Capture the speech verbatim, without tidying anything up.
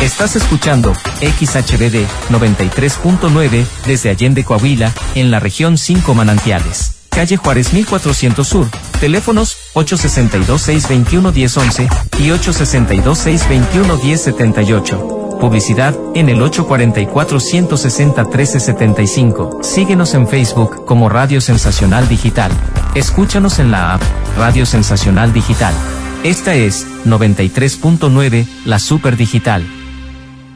Estás escuchando X H B D noventa y tres punto nueve desde Allende, Coahuila, en la región cinco Manantiales. Calle Juárez mil cuatrocientos Sur. Teléfonos ocho seis dos, seis dos uno, uno cero once y ocho seis dos, seis dos uno, uno cero siete ocho. Publicidad en el ocho cuatro cuatro, uno seis cero, uno tres siete cinco. Síguenos en Facebook como Radio Sensacional Digital. Escúchanos en la app Radio Sensacional Digital. Esta es noventa y tres punto nueve, la Super Digital.